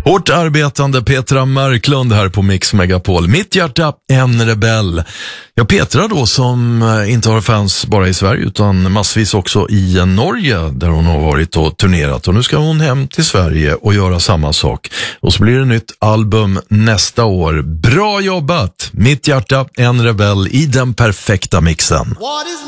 Hårt arbetande Petra Marklund här på Mix Megapol. Mitt hjärta, en rebell. Ja, Petra då som inte har fans bara i Sverige utan massvis också i Norge där hon har varit och turnerat. Och nu ska hon hem till Sverige och göra samma sak. Och så blir det nytt album nästa år. Bra jobbat! Mitt hjärta, en rebell i den perfekta mixen.